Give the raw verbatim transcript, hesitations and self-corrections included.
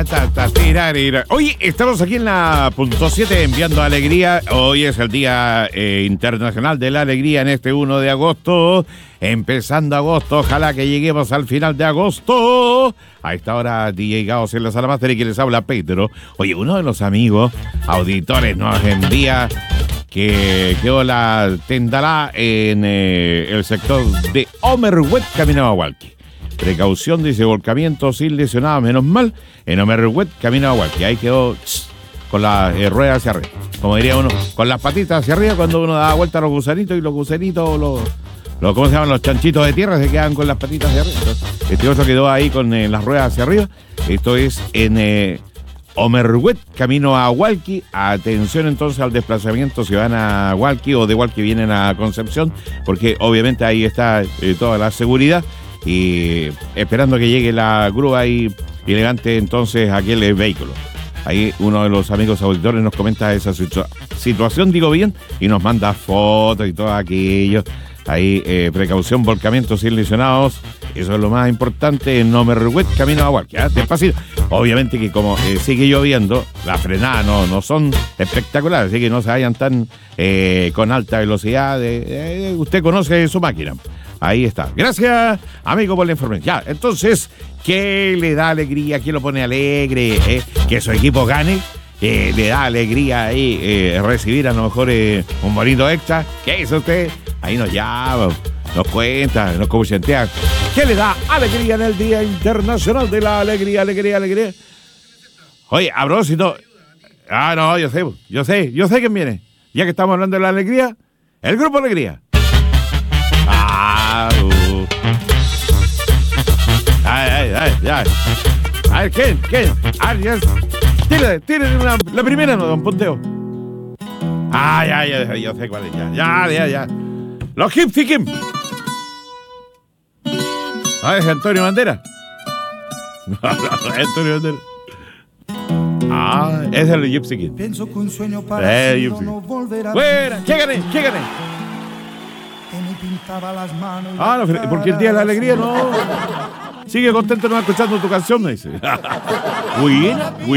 ta, ta, tirarira. Hoy estamos aquí en la punto siete enviando alegría. Hoy es el Día eh, Internacional de la Alegría en este uno de agosto. Empezando agosto, ojalá que lleguemos al final de agosto. A esta hora, D J Gaos en la sala máster y que les habla Pedro. Oye, uno de los amigos auditores nos envía que quedó la tendalá en eh, el sector de Omerhuet, camino a Hualqui. Precaución, dice, volcamiento sin lesionados, menos mal, en Omerhuet, camino a Hualqui. Ahí quedó tss, con las eh, ruedas hacia arriba. Como diría uno, con las patitas hacia arriba cuando uno da vuelta a los gusanitos y los gusanitos, los, los ¿cómo se llaman? Los chanchitos de tierra se quedan con las patitas hacia arriba. Entonces, este otro quedó ahí con eh, las ruedas hacia arriba. Esto es en eh, Omerhuet, camino a Hualqui. Atención entonces al desplazamiento si van a Hualqui o de Hualqui vienen a Concepción, porque obviamente ahí está eh, toda la seguridad. Y esperando que llegue la grúa y, y levante entonces aquel vehículo. Ahí uno de los amigos auditores nos comenta esa situa- situación, digo bien, y nos manda fotos y todo aquello. Ahí, eh, precaución, volcamiento sin lesionados. Eso es lo más importante en Omerhuet, camino a Hualqui. ¿eh? Despacito. Obviamente que como eh, sigue lloviendo, las frenadas no, no son espectaculares, así que no se vayan tan eh, con alta velocidad. De, eh, usted conoce su máquina. Ahí está. Gracias, amigo, por la información. Ya, entonces, ¿qué le da alegría? ¿Qué lo pone alegre? Eh? Que su equipo gane. Eh, le da alegría ahí eh, recibir a lo mejor eh, un bonito extra. ¿Qué hizo usted? Ahí nos llama, nos cuenta, nos comentea. ¿Qué le da alegría en el Día Internacional de la Alegría, Alegría, Alegría? Oye, a propósito. Ah, no, yo sé, yo sé, yo sé quién viene. Ya que estamos hablando de la alegría, el Grupo Alegría. Ah, uh. Ay, ay, ay, ay. A ver, ¿quién? ¿Quién? Ah, ya. Tírale, tírale una, la primera, no, don Ponteo. Ah, ya, ya, yo sé cuál es, ya, ya, ya, ya. Los Gypsy Kim. Ah, es Antonio Bandera. No, no, es Antonio Bandera. Ah, ese es el Gypsy Kim. Pienso que un sueño para Eh, siempre no volverá. Fuera, ¿qué gané? ¿Qué gané? Que me pintaba las manos. Ah, no, porque el Día de la Alegría no. Sigue contento no escuchando tu canción, me dice. Buena, buena.